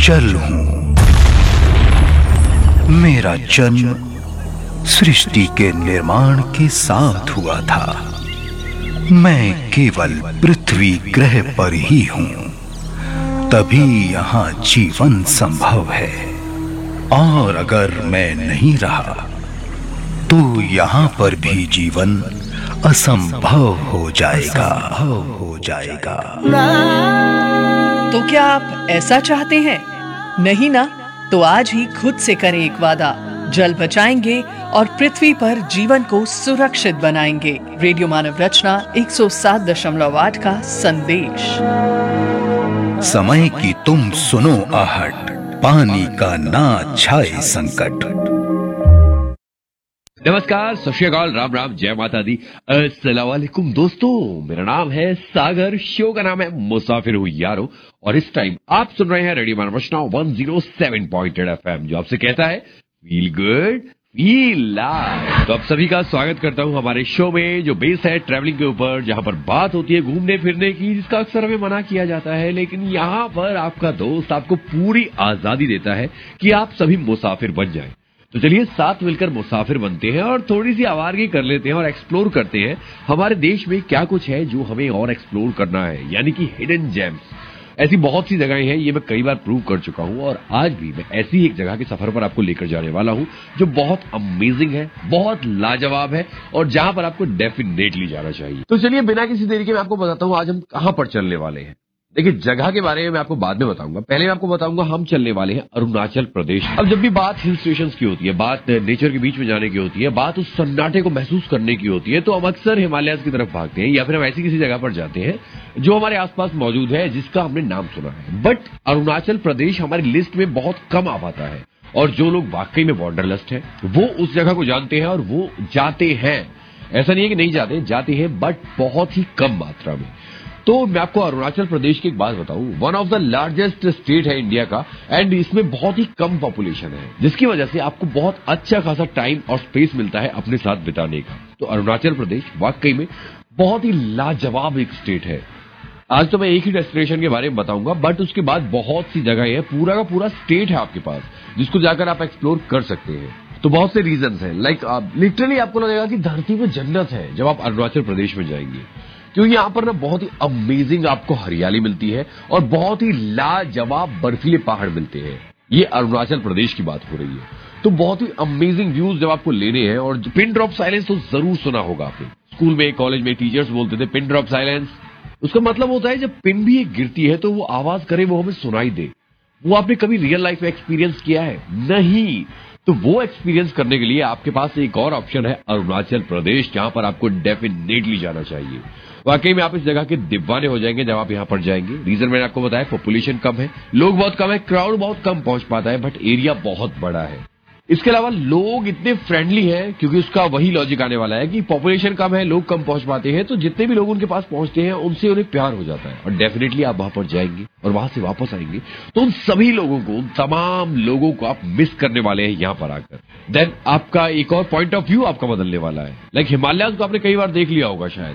जल हूं। मेरा जन्म सृष्टि के निर्माण के साथ हुआ था। मैं केवल पृथ्वी ग्रह पर ही हूं, तभी यहां जीवन संभव है। और अगर मैं नहीं रहा तो यहां पर भी जीवन असंभव हो जाएगा। तो क्या आप ऐसा चाहते हैं? नहीं ना? तो आज ही खुद से करें एक वादा। जल बचाएंगे और पृथ्वी पर जीवन को सुरक्षित बनाएंगे। रेडियो मानव रचना 107.8 का संदेश। समय की तुम सुनो आहट, पानी का ना छाए संकट। नमस्कार, सत श्री अकाल, राम राम, जय माता दी, अस्सलाम वालेकुम दोस्तों। मेरा नाम है सागर, शो का नाम है मुसाफिर हूँ यारो, और इस टाइम आप सुन रहे हैं रेडियो मानव रचना 107.8 FM, जो आपसे कहता है फील गुड फील लाइव। तो आप सभी का स्वागत करता हूं हमारे शो में, जो बेस है ट्रैवलिंग के ऊपर, जहां पर बात होती है घूमने फिरने की, जिसका अक्सर हमें मना किया जाता है। लेकिन यहां पर आपका दोस्त आपको पूरी आजादी देता है कि आप सभी मुसाफिर बन जाएं। तो चलिए साथ मिलकर मुसाफिर बनते हैं और थोड़ी सी आवारगी कर लेते हैं और एक्सप्लोर करते हैं हमारे देश में क्या कुछ है जो हमें और एक्सप्लोर करना है, यानी कि हिडन जेम्स। ऐसी बहुत सी जगहें हैं, ये मैं कई बार प्रूव कर चुका हूं, और आज भी मैं ऐसी एक जगह के सफर पर आपको लेकर जाने वाला हूं जो बहुत अमेजिंग है, बहुत लाजवाब है, और जहां पर आपको डेफिनेटली जाना चाहिए। तो चलिए बिना किसी देरी के मैं आपको बताता हूं आज हम कहां पर चलने वाले हैं। देखिए, जगह के बारे में मैं आपको बाद में बताऊंगा, पहले मैं आपको बताऊंगा हम चलने वाले हैं अरुणाचल प्रदेश। अब जब भी बात हिल स्टेशंस की होती है, बात नेचर के बीच में जाने की होती है, बात उस सन्नाटे को महसूस करने की होती है, तो हम अक्सर हिमालयाज की तरफ भागते हैं, या फिर हम ऐसी किसी जगह पर जाते हैं जो हमारे आसपास मौजूद है, जिसका हमने नाम सुना है। बट अरुणाचल प्रदेश हमारी लिस्ट में बहुत कम आ पाता है, और जो लोग वाकई में बॉर्डरलिस्ट हैं वो उस जगह को जानते हैं और वो जाते हैं। ऐसा नहीं है कि नहीं जाते, जाते हैं, बट बहुत ही कम मात्रा में। तो मैं आपको अरुणाचल प्रदेश की एक बात बताऊं, one of the largest state है इंडिया का, एंड इसमें बहुत ही कम पॉपुलेशन है, जिसकी वजह से आपको बहुत अच्छा खासा टाइम और स्पेस मिलता है अपने साथ बिताने का। तो अरुणाचल प्रदेश वाकई में बहुत ही लाजवाब एक स्टेट है। आज तो मैं एक ही डेस्टिनेशन के बारे में बताऊंगा, बट उसके बाद बहुत सी जगह है, पूरा का पूरा स्टेट है आपके पास, जिसको जाकर आप एक्सप्लोर कर सकते हैं। तो बहुत से रीजंस हैं, लाइक लिटरली आपको लगेगा कि धरती में जन्नत है जब आप अरुणाचल प्रदेश में जाएंगे, क्योंकि यहाँ पर ना बहुत ही अमेजिंग आपको हरियाली मिलती है और बहुत ही लाजवाब बर्फीले पहाड़ मिलते हैं। ये अरुणाचल प्रदेश की बात हो रही है। तो बहुत ही अमेजिंग व्यूज जब आपको लेने हैं, और पिन ड्रॉप साइलेंस तो जरूर सुना होगा आपने, स्कूल में कॉलेज में टीचर्स बोलते थे पिन ड्रॉप साइलेंस। उसका मतलब होता है जब पिन भी एक गिरती है तो वो आवाज करे, वो हमें सुनाई दे। वो आपने कभी रियल लाइफ में एक्सपीरियंस किया है? नहीं। तो वो एक्सपीरियंस करने के लिए आपके पास एक और ऑप्शन है, अरुणाचल प्रदेश, जहां पर आपको डेफिनेटली जाना चाहिए। वाकई में आप इस जगह के दीवाने हो जाएंगे जब आप यहां पर जाएंगे। रीजन मैंने आपको बताया, पॉपुलेशन कम है, लोग बहुत कम है, क्राउड बहुत कम पहुंच पाता है, बट एरिया बहुत बड़ा है। इसके अलावा लोग इतने फ्रेंडली हैं, क्योंकि उसका वही लॉजिक आने वाला है कि पॉपुलेशन कम है, लोग कम पहुंच पाते हैं, तो जितने भी लोग उनके पास पहुंचते हैं उनसे उन्हें प्यार हो जाता है, और डेफिनेटली आप वहां पर जाएंगे और वहां से वापस आएंगे तो उन सभी लोगों को, उन तमाम लोगों को आप मिस करने वाले हैं यहां पर आकर। देन आपका एक और पॉइंट ऑफ व्यू आपका बदलने वाला है। लाइक हिमालयाज को आपने कई बार देख लिया होगा शायद,